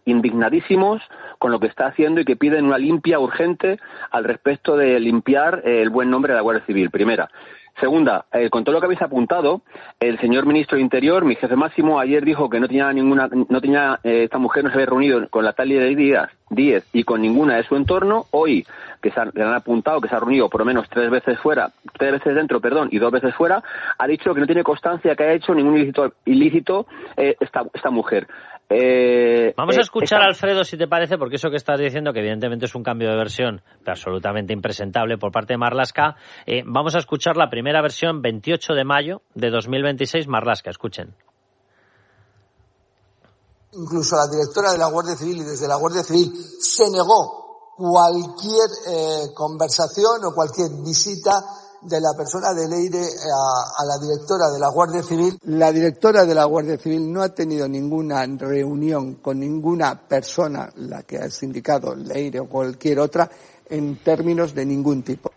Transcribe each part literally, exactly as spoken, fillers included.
indignadísimos con lo que está haciendo y que piden una limpia urgente al respecto de limpiar eh, el buen nombre de la Guardia Civil, primera. Segunda, eh, con todo lo que habéis apuntado, el señor ministro de Interior, mi jefe máximo, ayer dijo que no tenía ninguna, no tenía, eh, esta mujer no se había reunido con la tal de Díaz, Díez y con ninguna de su entorno. Hoy, que se han, le han apuntado que se ha reunido por lo menos tres veces fuera, tres veces dentro, perdón, y dos veces fuera, ha dicho que no tiene constancia que haya hecho ningún ilícito, ilícito eh, esta, esta mujer. Eh, Vamos a escuchar eh, a Alfredo, si te parece, porque eso que estás diciendo, que evidentemente es un cambio de versión absolutamente impresentable por parte de Marlaska, eh, vamos a escuchar la primera versión, veintiocho de mayo de dos mil veintiséis, Marlaska, escuchen. Incluso la directora de la Guardia Civil y desde la Guardia Civil se negó cualquier eh, conversación o cualquier visita de la persona de Leire a, a la directora de la Guardia Civil. La directora de la Guardia Civil no ha tenido ninguna reunión con ninguna persona, la que has indicado, Leire o cualquier otra, en términos de ningún tipo.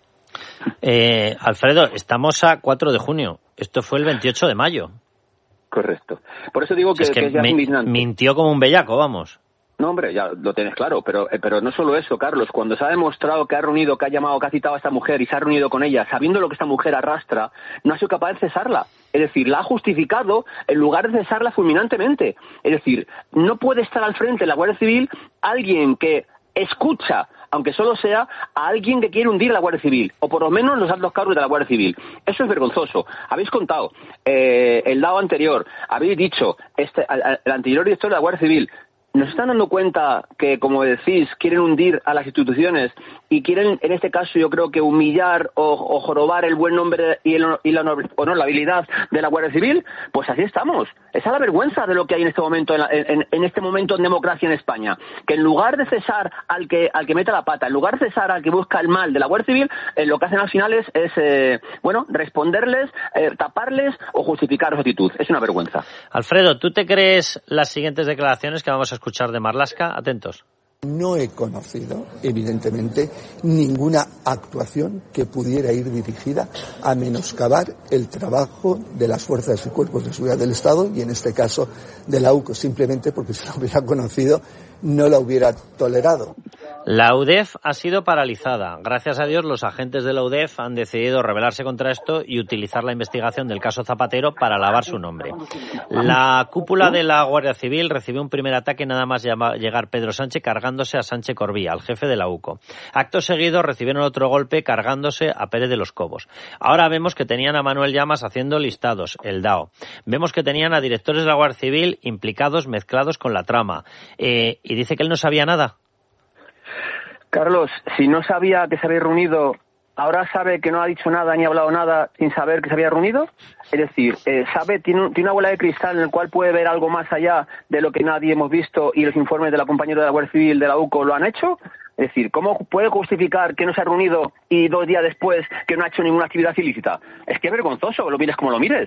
Eh, Alfredo, estamos a cuatro de junio. Esto fue el veintiocho de mayo. Correcto. Por eso digo que es que, que es ya me, indignante. Mintió como un bellaco, vamos. No, hombre, ya lo tienes claro, pero eh, pero no solo eso, Carlos. Cuando se ha demostrado que ha reunido, que ha llamado, que ha citado a esta mujer y se ha reunido con ella, sabiendo lo que esta mujer arrastra, no ha sido capaz de cesarla. Es decir, la ha justificado en lugar de cesarla fulminantemente. Es decir, no puede estar al frente de la Guardia Civil alguien que escucha, aunque solo sea, a alguien que quiere hundir a la Guardia Civil, o por lo menos los altos cargos de la Guardia Civil. Eso es vergonzoso. Habéis contado eh, el dado anterior, habéis dicho, este, el, el anterior director de la Guardia Civil. ¿Nos están dando cuenta que, como decís, quieren hundir a las instituciones y quieren, en este caso, yo creo que humillar o, o jorobar el buen nombre y, el, y la honorabilidad de la Guardia Civil? Pues así estamos. Esa es la vergüenza de lo que hay en este momento, en, la, en, en este momento en democracia en España. Que en lugar de cesar al que al que mete la pata, en lugar de cesar al que busca el mal de la Guardia Civil, eh, lo que hacen al final es, es eh, bueno, responderles, eh, taparles o justificar su actitud. Es una vergüenza. Alfredo, ¿tú te crees las siguientes declaraciones que vamos a escuchar de Marlaska? Atentos. No he conocido, evidentemente, ninguna actuación que pudiera ir dirigida a menoscabar el trabajo de las fuerzas y cuerpos de seguridad del Estado y, en este caso, de la U C O, simplemente porque si la hubiera conocido no la hubiera tolerado. La U D E F ha sido paralizada. Gracias a Dios, los agentes de la U D E F han decidido rebelarse contra esto y utilizar la investigación del caso Zapatero para lavar su nombre. La cúpula de la Guardia Civil recibió un primer ataque nada más llegar Pedro Sánchez cargándose a Sánchez Corbí, al jefe de la U C O. Acto seguido recibieron otro golpe cargándose a Pérez de los Cobos. Ahora vemos que tenían a Manuel Llamas haciendo listados, el D A O. Vemos que tenían a directores de la Guardia Civil implicados, mezclados con la trama. Eh, y dice que él no sabía nada. Carlos, si no sabía que se había reunido, ¿ahora sabe que no ha dicho nada ni ha hablado nada sin saber que se había reunido? Es decir, eh, sabe, tiene, tiene una bola de cristal en el cual puede ver algo más allá de lo que nadie hemos visto y los informes de la compañera de la Guardia Civil de la U C O lo han hecho. Es decir, ¿cómo puede justificar que no se ha reunido y dos días después que no ha hecho ninguna actividad ilícita? Es que es vergonzoso, lo mires como lo mires.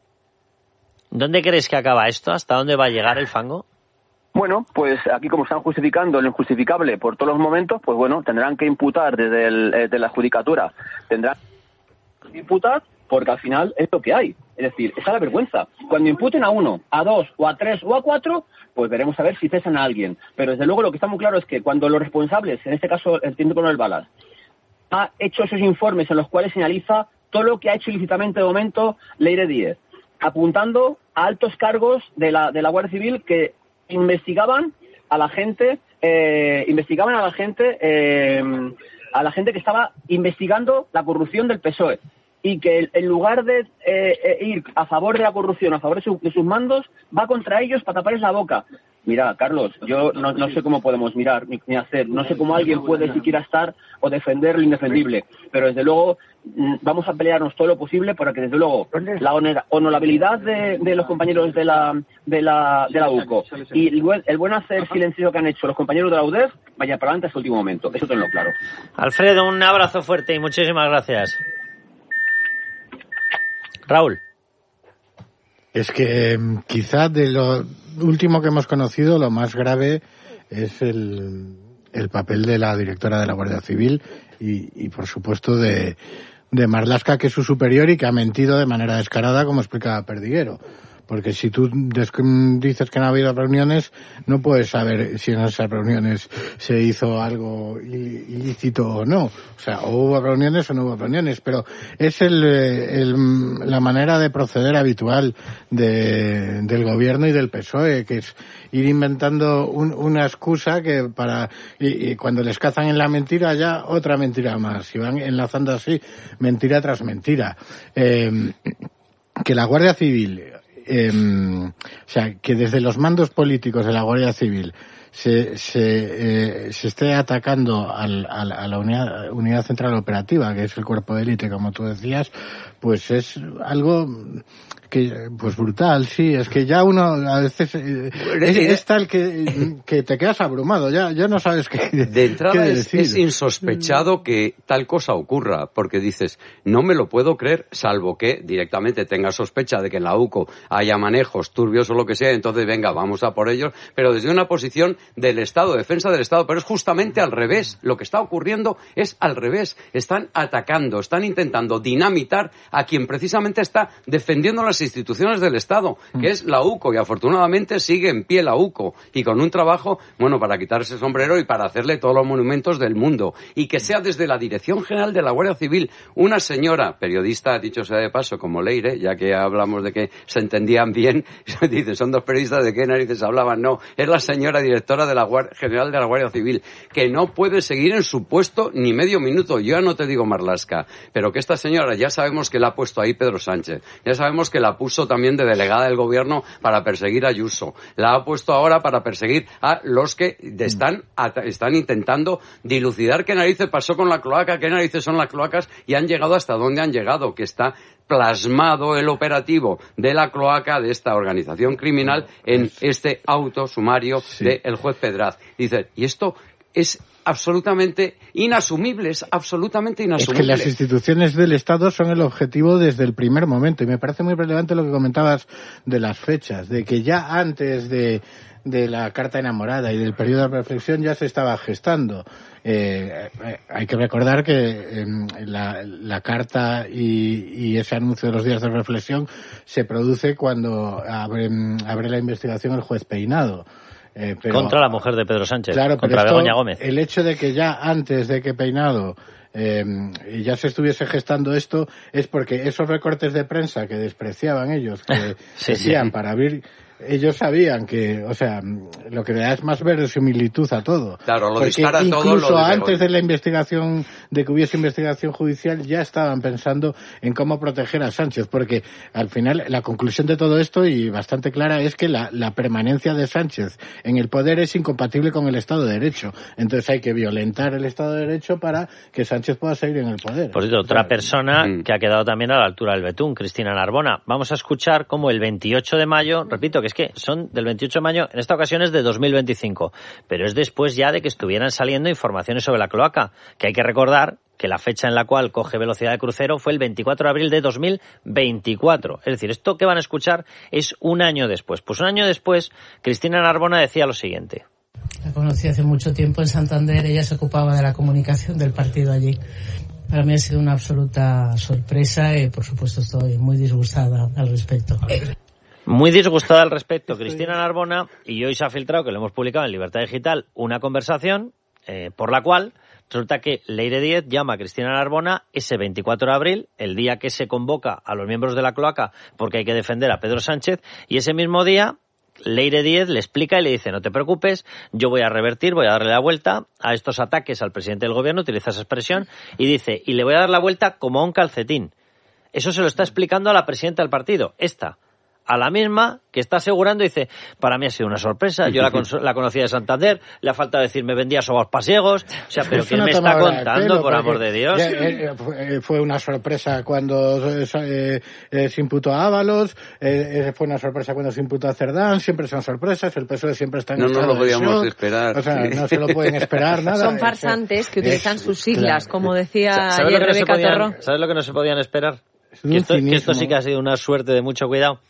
¿Dónde crees que acaba esto? ¿Hasta dónde va a llegar el fango? Bueno, pues aquí como están justificando lo injustificable por todos los momentos, pues bueno, tendrán que imputar desde el, eh, de la judicatura, tendrán que imputar porque al final es lo que hay. Es decir, esa es la vergüenza. Cuando imputen a uno, a dos, o a tres, o a cuatro, pues veremos a ver si cesan a alguien. Pero desde luego lo que está muy claro es que cuando los responsables, en este caso el teniente coronel Balas, ha hecho esos informes en los cuales señaliza todo lo que ha hecho ilícitamente de momento Leire Díez, apuntando a altos cargos de la, de la Guardia Civil que investigaban a la gente, eh, investigaban a la gente, eh, a la gente que estaba investigando la corrupción del P S O E y que en lugar de eh, ir a favor de la corrupción, a favor de, su, de sus mandos, va contra ellos para taparles la boca. Mira, Carlos, yo no, no sé cómo podemos mirar ni, ni hacer, no sé cómo alguien puede siquiera estar o defender lo indefendible, pero desde luego vamos a pelearnos todo lo posible para que desde luego la honor, honorabilidad de, de los compañeros de la de la de la U C O y el buen, el buen hacer silencioso que han hecho los compañeros de la U D E F vaya para adelante hasta el último momento, eso tenlo claro. Alfredo, un abrazo fuerte y muchísimas gracias. Raúl. Es que quizás de lo último que hemos conocido, lo más grave es el, el papel de la directora de la Guardia Civil y, y por supuesto, de, de Marlaska, que es su superior y que ha mentido de manera descarada, como explica Perdiguero. Porque si tú dices que no ha habido reuniones, no puedes saber si en esas reuniones se hizo algo ilícito o no. O sea, o hubo reuniones o no hubo reuniones, pero es el, el la manera de proceder habitual de, del gobierno y del P S O E, que es ir inventando un, una excusa que para y, y cuando les cazan en la mentira ya otra mentira más, y van enlazando así mentira tras mentira. Eh, que la Guardia Civil Eh, o sea, que desde los mandos políticos de la Guardia Civil se se, eh, se esté atacando al, al, a la unidad, unidad central operativa, que es el cuerpo de élite, como tú decías, pues es algo que pues brutal, sí, es que ya uno a veces eh, es, es tal que, que te quedas abrumado, ya ya no sabes qué de entrada qué es, decir. Es insospechado que tal cosa ocurra, porque dices, no me lo puedo creer, salvo que directamente tenga sospecha de que en la U C O haya manejos turbios o lo que sea, entonces venga, vamos a por ellos, pero desde una posición del Estado, defensa del Estado, pero es justamente al revés, lo que está ocurriendo es al revés, están atacando, están intentando dinamitar a quien precisamente está defendiendo las instituciones del Estado, que es la U C O, y afortunadamente sigue en pie la U C O, y con un trabajo, bueno, para quitarse el sombrero y para hacerle todos los monumentos del mundo, y que sea desde la Dirección General de la Guardia Civil, una señora periodista, dicho sea de paso, como Leire, ya que hablamos de que se entendían bien, dice, son dos periodistas, ¿de qué narices hablaban? No, es la señora directora de la Guardia General de la Guardia Civil, que no puede seguir en su puesto ni medio minuto, yo ya no te digo Marlaska, pero que esta señora ya sabemos que la ha puesto ahí Pedro Sánchez, ya sabemos que la puso también de delegada del gobierno para perseguir a Ayuso, la ha puesto ahora para perseguir a los que están, están intentando dilucidar qué narices pasó con la cloaca, qué narices son las cloacas y han llegado hasta donde han llegado, que está plasmado el operativo de la cloaca de esta organización criminal en este auto sumario sí. del juez Pedraz. Dice, y esto es absolutamente inasumible, es absolutamente inasumible. Es que las instituciones del Estado son el objetivo desde el primer momento, y me parece muy relevante lo que comentabas de las fechas, de que ya antes de, de la carta enamorada y del periodo de reflexión ya se estaba gestando. Eh, hay que recordar que eh, la, la carta y, y ese anuncio de los días de reflexión se produce cuando abre, abre la investigación el juez Peinado. Eh, pero, contra la mujer de Pedro Sánchez, claro, contra esto, Begoña Gómez. El hecho de que ya antes de que Peinado eh, ya se estuviese gestando esto es porque esos recortes de prensa que despreciaban ellos, que sí, decían sí. para abrir, ellos sabían que, o sea, lo que le da es más verosimilitud a todo. Claro, lo porque dispara incluso todo. Incluso antes de la investigación, de que hubiese investigación judicial, ya estaban pensando en cómo proteger a Sánchez, porque al final la conclusión de todo esto, y bastante clara, es que la, la permanencia de Sánchez en el poder es incompatible con el Estado de Derecho. Entonces hay que violentar el Estado de Derecho para que Sánchez pueda seguir en el poder. Por cierto, otra persona mm. que ha quedado también a la altura del betún, Cristina Narbona. Vamos a escuchar cómo el veintiocho de mayo, repito que es que son del veintiocho de mayo, en esta ocasión es de dos mil veinticinco, pero es después ya de que estuvieran saliendo informaciones sobre la cloaca, que hay que recordar que la fecha en la cual coge velocidad de crucero fue el veinticuatro de abril de dos mil veinticuatro. Es decir, esto que van a escuchar es un año después. Pues un año después, Cristina Narbona decía lo siguiente. La conocí hace mucho tiempo en Santander, ella se ocupaba de la comunicación del partido allí. Para mí ha sido una absoluta sorpresa y, por supuesto, estoy muy disgustada al respecto. Muy disgustada al respecto, Cristina Narbona, y hoy se ha filtrado, que lo hemos publicado en Libertad Digital, una conversación eh, por la cual resulta que Leire Díez llama a Cristina Narbona ese veinticuatro de abril, el día que se convoca a los miembros de la cloaca porque hay que defender a Pedro Sánchez, y ese mismo día Leire Díez le explica y le dice, no te preocupes, yo voy a revertir, voy a darle la vuelta a estos ataques al presidente del gobierno, utiliza esa expresión, y dice, y le voy a dar la vuelta como a un calcetín. Eso se lo está explicando a la presidenta del partido, esta, a la misma que está asegurando, dice, para mí ha sido una sorpresa, yo la, con- la conocía de Santander, le ha faltado decir, me vendía sobos pasiegos, o sea, pero ¿qué me está contando, por amor de Dios? Eh, eh, fue una sorpresa cuando eh, eh, se imputó a Ábalos, eh, fue una sorpresa cuando se imputó a Cerdán, siempre son sorpresas, el P S O E siempre está en No estado nos lo podíamos shock, esperar. O sea, no se lo pueden esperar nada. Son farsantes que utilizan es, sus siglas, claro. como decía ¿Sabes ayer lo que no se Rebeca podían, Torró? ¿Sabes lo que no se podían esperar? Que esto, que esto sí que ha sido una suerte de mucho cuidado.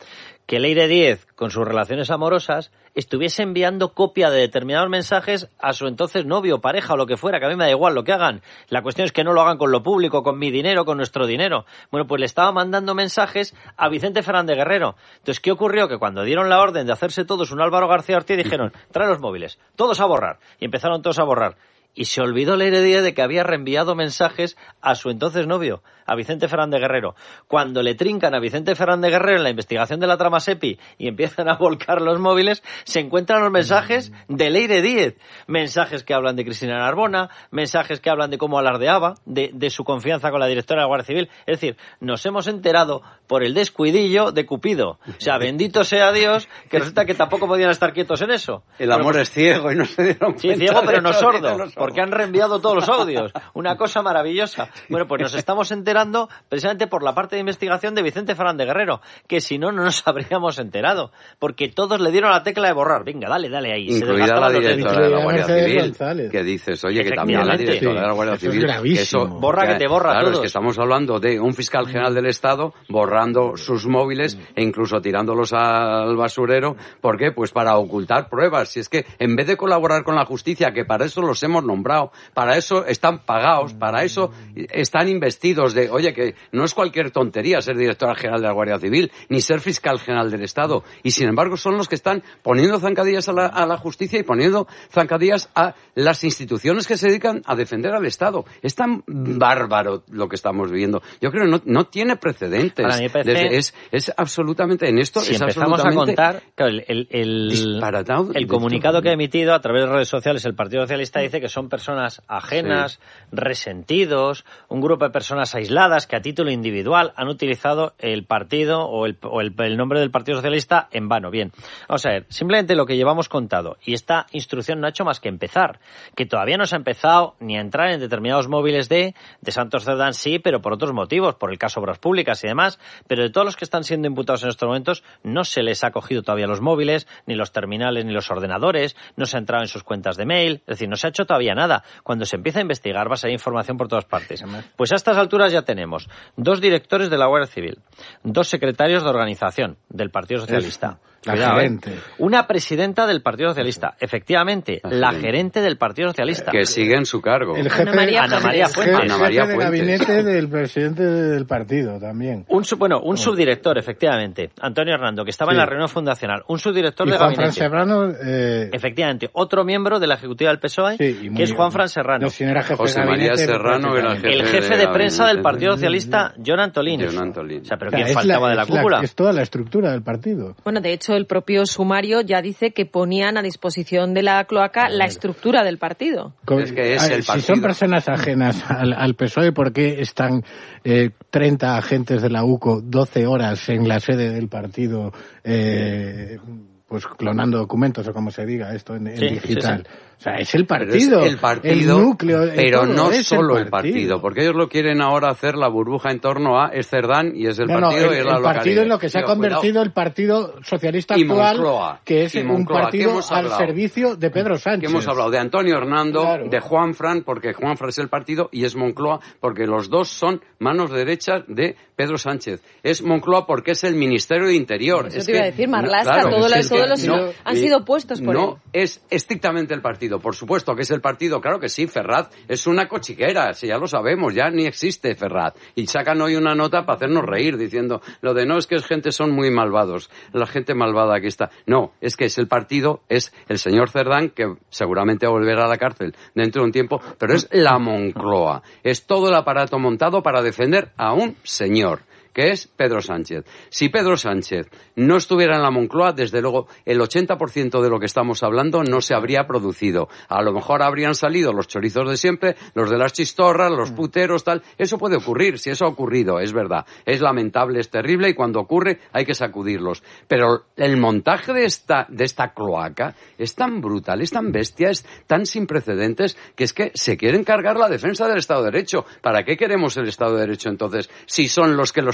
que Leire Díez, con sus relaciones amorosas, estuviese enviando copia de determinados mensajes a su entonces novio, pareja o lo que fuera, que a mí me da igual lo que hagan. La cuestión es que no lo hagan con lo público, con mi dinero, con nuestro dinero. Bueno, pues le estaba mandando mensajes a Vicente Fernández Guerrero. Entonces, ¿qué ocurrió? Que cuando dieron la orden de hacerse todos un Álvaro García Ortiz, dijeron, trae los móviles, todos a borrar. Y empezaron todos a borrar. Y se olvidó Leire Díez de que había reenviado mensajes a su entonces novio, a Vicente Fernández Guerrero. Cuando le trincan a Vicente Fernández Guerrero en la investigación de la trama SEPI y empiezan a volcar los móviles, se encuentran los mensajes de Leire Díez. Mensajes que hablan de Cristina Narbona, mensajes que hablan de cómo alardeaba, de, de su confianza con la directora de la Guardia Civil. Es decir, nos hemos enterado por el descuidillo de Cupido. O sea, bendito sea Dios, que resulta que tampoco podían estar quietos en eso. El amor bueno, es ciego y no se dieron cuenta. Sí, ciego pero no sordo. sordo. Porque han reenviado todos los audios. Una cosa maravillosa. Bueno, pues nos estamos enterando precisamente por la parte de investigación de Vicente Fernández Guerrero, que si no, no nos habríamos enterado. Porque todos le dieron la tecla de borrar. Venga, dale, dale ahí. Incluida la directora de la Guardia Civil. González. Que dices, oye, que también la directora de la Guardia Civil. Eso es eso borra que te borra Claro, todos. es que estamos hablando de un fiscal general del Estado borrando sus móviles e incluso tirándolos al basurero. ¿Por qué? Pues para ocultar pruebas. Si es que en vez de colaborar con la justicia, que para eso los hemos nombrado, para eso están pagados, para eso están investidos de, oye, que no es cualquier tontería ser directora general de la Guardia Civil, ni ser fiscal general del Estado, y sin embargo son los que están poniendo zancadillas a la, a la justicia y poniendo zancadillas a las instituciones que se dedican a defender al Estado. Es tan bárbaro lo que estamos viviendo. Yo creo que no, no tiene precedentes. Para mí parece, Desde, es, es absolutamente, en esto si es empezamos a absolutamente contar, claro, el, el, el, el comunicado que ha emitido a través de redes sociales el Partido Socialista dice que son personas ajenas, sí. resentidos, un grupo de personas aisladas que a título individual han utilizado el partido o el, o el, el nombre del Partido Socialista en vano. Bien, vamos a ver, simplemente lo que llevamos contado, y esta instrucción no ha hecho más que empezar, que todavía no se ha empezado ni a entrar en determinados móviles de, de Santos Cerdán, sí, pero por otros motivos, por el caso Obras Públicas y demás, pero de todos los que están siendo imputados en estos momentos no se les ha cogido todavía los móviles, ni los terminales, ni los ordenadores, no se ha entrado en sus cuentas de mail, es decir, no se ha hecho todavía nada. Cuando se empieza a investigar va a salir información por todas partes. Pues a estas alturas ya tenemos dos directores de la Guardia Civil, dos secretarios de organización del Partido Socialista. La Cuidado, gerente. ¿eh? Una presidenta del Partido Socialista. Efectivamente, la, la gerente del Partido Socialista. Que sigue en su cargo. El jefe, Ana María, Ana María Fuentes. Ana María Fuentes. El jefe de gabinete del presidente del partido también. Un, bueno, un oh. subdirector, efectivamente. Antonio Hernando, que estaba sí. en la reunión fundacional. Un subdirector y de Juan gabinete. Fran Serrano. Eh... Efectivamente. Otro miembro de la ejecutiva del P S O E, sí, que es Juan Fran Serrano. No, si no era jefe José de gabinete, María Serrano era el jefe, el jefe de, de prensa gabinete. del Partido Socialista, John Antolín. John Antolín. O sea, pero o sea, ¿quién faltaba la, de la es cúpula? La, es toda la estructura del partido. Bueno, de hecho, el propio sumario ya dice que ponían a disposición de la cloaca la estructura del partido. Es que es el partido. Si son personas ajenas al, al P S O E, ¿por qué están eh, treinta agentes de la U C O doce horas en la sede del partido eh, pues clonando documentos o como se diga esto en, en sí, digital? Sí, sí. O sea, es el partido, el, partido, el núcleo, pero todo, no es solo el el partido. el partido, porque ellos lo quieren ahora hacer la burbuja en torno a es Cerdán y es el no, partido no, el, y es la el partido en lo que se ha Digo, convertido cuidado. el Partido Socialista y actual, Moncloa, que es Moncloa, un partido al hablado? servicio de Pedro Sánchez. Que hemos hablado de Antonio Hernando, claro. de Juan Fran, porque Juan Fran es el partido, y es Moncloa, porque los dos son manos derechas de Pedro Sánchez. Es Moncloa porque es el Ministerio de Interior. Eso es te que, iba a decir, Marlaska, claro, todo es lo, que todos los no, han sido puestos por no, él. No, es estrictamente el partido, por supuesto que es el partido, claro que sí, Ferraz es una cochiquera, si ya lo sabemos, ya ni existe Ferraz. Y sacan hoy una nota para hacernos reír, diciendo lo de no, es que es gente, son muy malvados, la gente malvada aquí está. No, es que es el partido, es el señor Cerdán, que seguramente volverá a la cárcel dentro de un tiempo, pero es la Moncloa, es todo el aparato montado para defender a un señor, que es Pedro Sánchez. Si Pedro Sánchez no estuviera en la Moncloa, desde luego el ochenta por ciento de lo que estamos hablando no se habría producido. A lo mejor habrían salido los chorizos de siempre, los de las chistorras, los puteros, tal. Eso puede ocurrir, si eso ha ocurrido, es verdad. Es lamentable, es terrible y cuando ocurre hay que sacudirlos. Pero el montaje de esta, de esta cloaca es tan brutal, es tan bestia, es tan sin precedentes, que es que se quieren cargar la defensa del Estado de Derecho. ¿Para qué queremos el Estado de Derecho entonces, si son los que lo están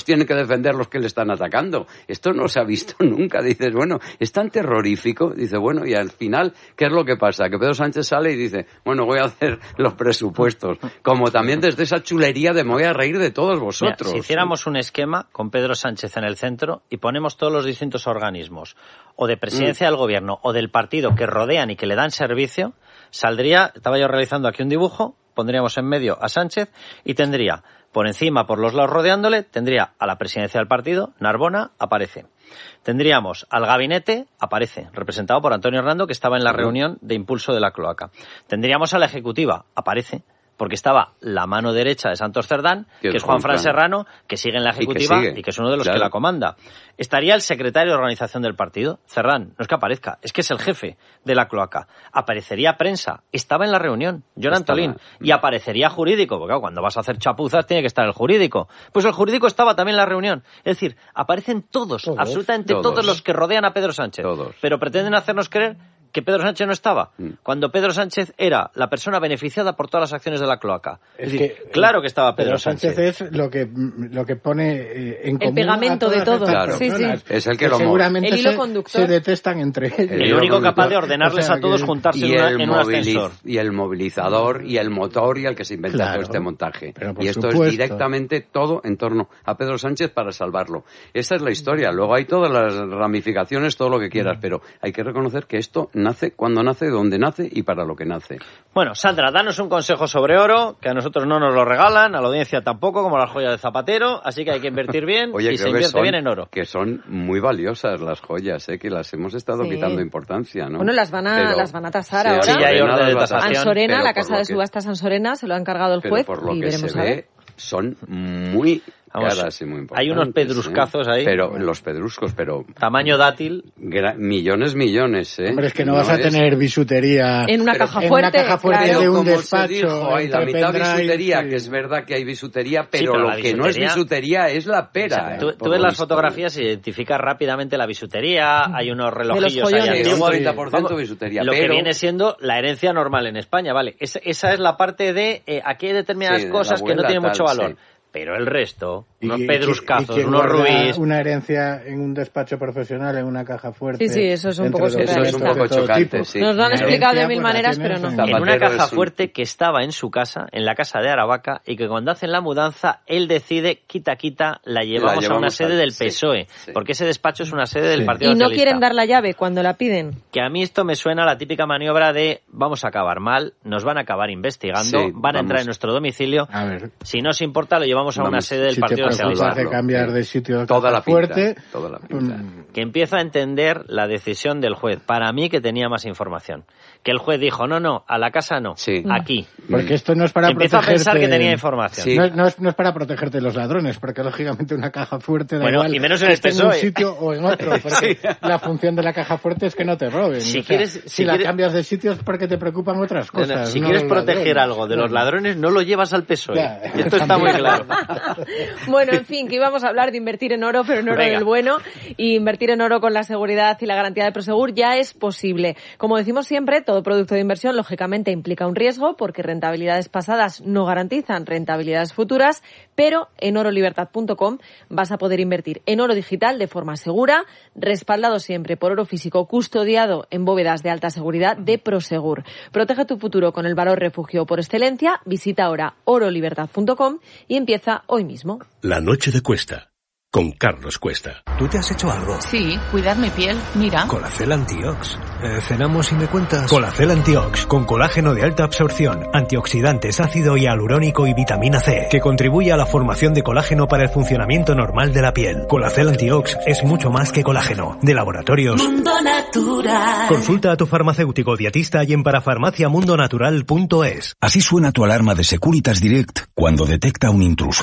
tienen que defender los que le están atacando. Esto no se ha visto nunca. Dices, bueno, es tan terrorífico. Dice, bueno, y al final, ¿qué es lo que pasa? Que Pedro Sánchez sale y dice, bueno, voy a hacer los presupuestos. Como también desde esa chulería de me voy a reír de todos vosotros. Mira, si hiciéramos un esquema con Pedro Sánchez en el centro y ponemos todos los distintos organismos, o de presidencia mm. del gobierno, o del partido que rodean y que le dan servicio, saldría, estaba yo realizando aquí un dibujo, pondríamos en medio a Sánchez y tendría, por encima, por los lados rodeándole, tendría a la presidencia del partido, Narbona, aparece. Tendríamos al gabinete, aparece, representado por Antonio Hernando, que estaba en la reunión de impulso de la cloaca. Tendríamos a la ejecutiva, aparece, porque estaba la mano derecha de Santos Cerdán, que es Juan Fran Serrano, que sigue en la ejecutiva y que, sigue, y que es uno de los claro. que la comanda. Estaría el secretario de organización del partido, Cerdán, no es que aparezca, es que es el jefe de la cloaca. Aparecería prensa, estaba en la reunión, Joan Antolín, y aparecería jurídico, porque claro, cuando vas a hacer chapuzas tiene que estar el jurídico. Pues el jurídico estaba también en la reunión. Es decir, aparecen todos, todos absolutamente todos. todos los que rodean a Pedro Sánchez, todos. Pero pretenden hacernos creer que Pedro Sánchez no estaba, cuando Pedro Sánchez era la persona beneficiada por todas las acciones de la cloaca. Es, es decir, que, claro que estaba Pedro, Pedro Sánchez. Sánchez es lo que lo que pone eh, en común el pegamento de todo. Claro, sí, sí. Es el que, que lo seguramente el hilo se, conductor. se detestan entre ellos. El, el único capaz de ordenarles o sea, a todos que, juntarse en, una, en un ascensor. Y el movilizador y el motor y el que se inventa claro, todo este montaje. Y esto supuesto. es directamente todo en torno a Pedro Sánchez para salvarlo. Esa es la historia. Luego hay todas las ramificaciones, todo lo que quieras, mm. pero hay que reconocer que esto nace cuando nace, donde nace y para lo que nace. Bueno, Sandra, danos un consejo sobre oro, que a nosotros no nos lo regalan, a la audiencia tampoco, como las joyas de Zapatero, así que hay que invertir bien. Oye, y se invierte son, bien en oro. Que son muy valiosas las joyas, ¿eh? Que las hemos estado sí. quitando importancia, ¿no? Bueno, las van a, pero, las van a tasar sí, ahora. Sí, ya hay orden de tasación. Ansorena, la casa de subastas que... Ansorena, se lo ha encargado el juez pero por lo y que veremos se a ver. Ve, son muy... Vamos, caras y muy importantes. hay unos pedruscazos ¿eh? ahí. Pero los pedruscos, pero... Tamaño dátil. Gra- millones, millones, ¿eh? Hombre, es que no, no vas a es... tener bisutería... En una pero, caja en fuerte. una caja fuerte claro. de un como despacho. Se dijo, hay la mitad pendrive, bisutería, sí. que es verdad que hay bisutería, pero, sí, pero lo que bisutería... no es bisutería es la pera. O sea, tú, eh, tú ves las fotografías y identificas rápidamente la bisutería, hay unos relojillos ahí antiguos. Un treinta por ciento Vamos, bisutería. Lo pero... que viene siendo la herencia normal en España, ¿vale? Es, esa es la parte de eh, aquí hay determinadas sí, de cosas que no tienen tal, mucho valor. Sí. Pero el resto, unos y, pedruscazos, y, y unos ruiz... una herencia en un despacho profesional, en una caja fuerte... Sí, sí, eso es un poco Eso es un poco chocante, sí. Nos lo han explicado de mil maneras, pero no. En una caja fuerte que estaba en su casa, en la casa de Aravaca, y que cuando hacen la mudanza, él decide, quita, quita, la llevamos, la llevamos a una sede al... del P S O E, sí, sí. porque ese despacho es una sede del sí. Partido Socialista. Y no Socialista. quieren dar la llave cuando la piden. Que a mí esto me suena a la típica maniobra de vamos a acabar mal, nos van a acabar investigando, sí, van a entrar en nuestro domicilio, a ver. si no os importa lo llevamos a vamos, una sede del si Partido Socialista. De cambiar de sitio de toda la fuerte, pinta, toda la pinta. Que empiezo a entender la decisión del juez. Para mí que tenía más información. Que el juez dijo, no, no, a la casa no, sí. aquí. Porque esto no es para Empiezo protegerte... a pensar que tenía información. Sí. No, no, es, no es para protegerte de los ladrones, porque lógicamente una caja fuerte da bueno, igual y menos en el esté P S O E. en un sitio o en otro, porque sí. la función de la caja fuerte es que no te roben. Si, o sea, quieres, si, si la quieres... cambias de sitio es porque te preocupan otras cosas. No, no, si no quieres proteger ladrones. algo de los ladrones, no lo llevas al P S O E. Ya. Esto está muy claro. Bueno, en fin, que íbamos a hablar de invertir en oro, pero en oro Venga. del bueno, y invertir en oro con la seguridad y la garantía de Prosegur ya es posible. Como decimos siempre, todo producto de inversión lógicamente implica un riesgo porque rentabilidades pasadas no garantizan rentabilidades futuras, pero en oro libertad punto com vas a poder invertir en oro digital de forma segura, respaldado siempre por oro físico custodiado en bóvedas de alta seguridad de Prosegur. Protege tu futuro con el valor refugio por excelencia. Visita ahora oro libertad punto com y empieza hoy mismo. La noche de Cuesta, con Carlos Cuesta. ¿Tú te has hecho algo? Sí, cuidar mi piel, mira. Colacel Antiox. Eh, ¿Cenamos y me cuentas? Colacel Antiox, con colágeno de alta absorción, antioxidantes, ácido hialurónico y vitamina C, que contribuye a la formación de colágeno para el funcionamiento normal de la piel. Colacel Antiox es mucho más que colágeno. De laboratorios Mundo Natural. Consulta a tu farmacéutico dietista y en parafarmacia mundo natural punto es. Así suena tu alarma de Securitas Direct cuando detecta un intruso.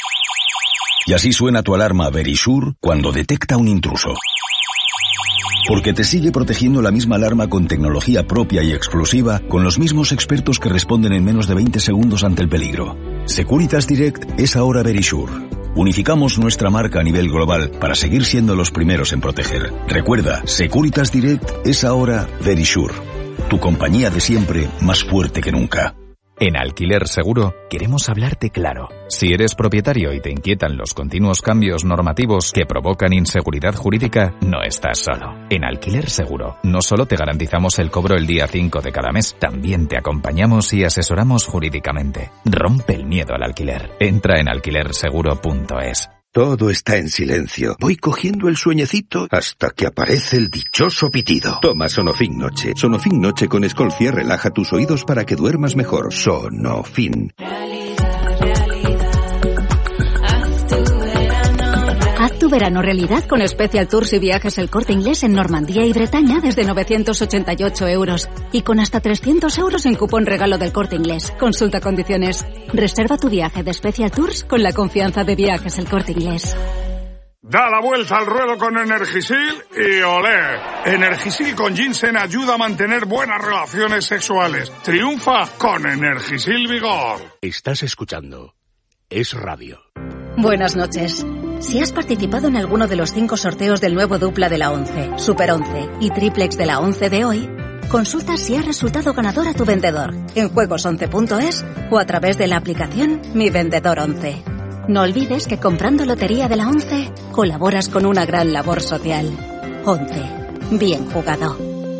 Y así suena tu alarma Verisure cuando detecta un intruso. Porque te sigue protegiendo la misma alarma con tecnología propia y exclusiva, con los mismos expertos que responden en menos de veinte segundos ante el peligro. Securitas Direct es ahora Verisure. Unificamos nuestra marca a nivel global para seguir siendo los primeros en proteger. Recuerda, Securitas Direct es ahora Verisure. Tu compañía de siempre más fuerte que nunca. En Alquiler Seguro queremos hablarte claro. Si eres propietario y te inquietan los continuos cambios normativos que provocan inseguridad jurídica, no estás solo. En Alquiler Seguro no solo te garantizamos el cobro el día cinco de cada mes, también te acompañamos y asesoramos jurídicamente. Rompe el miedo al alquiler. Entra en alquiler seguro punto es. Todo está en silencio. Voy cogiendo el sueñecito hasta que aparece el dichoso pitido. Toma Sonofin Noche. Sonofin Noche con Escolcia relaja tus oídos para que duermas mejor. Sonofin. Haz tu verano realidad con Special Tours y Viajes El Corte Inglés en Normandía y Bretaña desde novecientos ochenta y ocho euros. Y con hasta trescientos euros en cupón regalo del Corte Inglés. Consulta condiciones. Reserva tu viaje de Special Tours con la confianza de Viajes El Corte Inglés. Da la vuelta al ruedo con Energisil y olé. Energisil con ginseng ayuda a mantener buenas relaciones sexuales. Triunfa con Energisil Vigor. Estás escuchando Es Radio. Buenas noches. Si has participado en alguno de los cinco sorteos del nuevo dupla de la once, Super once y triplex de la once de hoy, consulta si ha resultado ganador a tu vendedor en juegos once punto es o a través de la aplicación Mi Vendedor once. No olvides que comprando Lotería de la once colaboras con una gran labor social. once. Bien jugado.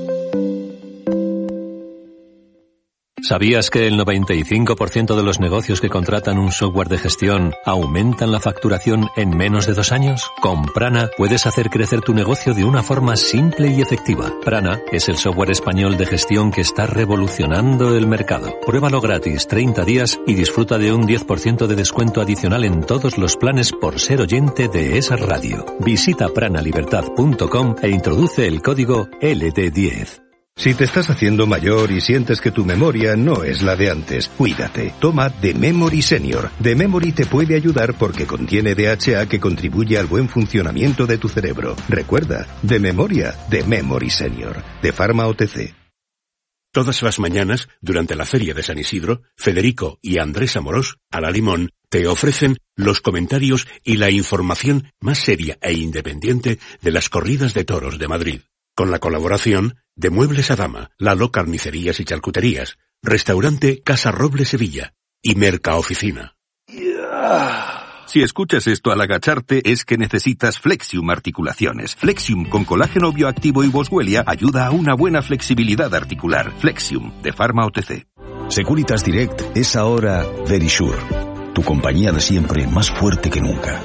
¿Sabías que el noventa y cinco por ciento de los negocios que contratan un software de gestión aumentan la facturación en menos de dos años? Con Prana puedes hacer crecer tu negocio de una forma simple y efectiva. Prana es el software español de gestión que está revolucionando el mercado. Pruébalo gratis treinta días y disfruta de un diez por ciento de descuento adicional en todos los planes por ser oyente de esa radio. Visita pranalibertad punto com e introduce el código L D diez. Si te estás haciendo mayor y sientes que tu memoria no es la de antes, cuídate. Toma The Memory Senior. The Memory te puede ayudar porque contiene D H A que contribuye al buen funcionamiento de tu cerebro. Recuerda, de memoria, The Memory Senior. De Pharma O T C. Todas las mañanas, durante la Feria de San Isidro, Federico y Andrés Amorós, a la Limón, te ofrecen los comentarios y la información más seria e independiente de las corridas de toros de Madrid. Con la colaboración de Muebles a Dama, Lalo Carnicerías y Charcuterías, Restaurante Casa Roble Sevilla y Mercaoficina. Si escuchas esto al agacharte es que necesitas Flexium Articulaciones. Flexium con colágeno bioactivo y boswellia ayuda a una buena flexibilidad articular. Flexium, de Pharma O T C. Securitas Direct es ahora Verisure, tu compañía de siempre más fuerte que nunca.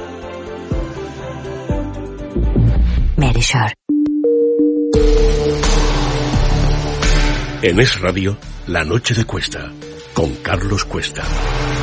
Verisure. En Es Radio, La Noche de Cuesta, con Carlos Cuesta.